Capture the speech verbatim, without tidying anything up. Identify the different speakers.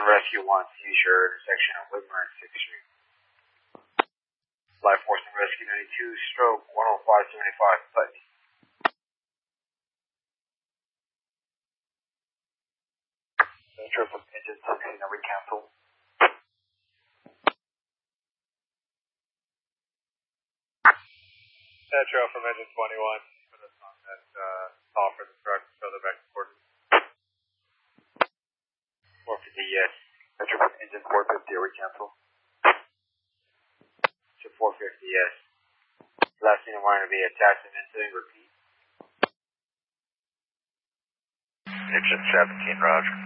Speaker 1: Rescue one, seizure, intersection of Whitmer and sixth Street. Life Force and Rescue ninety-two, stroke one oh five seventy-five, Putney. Metro from engine sixteen, are we cancel?
Speaker 2: Metro from engine twenty-one, put us on that uh, call for the truck, show the back quarters.
Speaker 1: four fifty, yes. Metro from engine four fifty, are we cancel? To four fifty, yes. Last thing I wanted to be attached and incident, repeat.
Speaker 3: Engine seventeen, roger.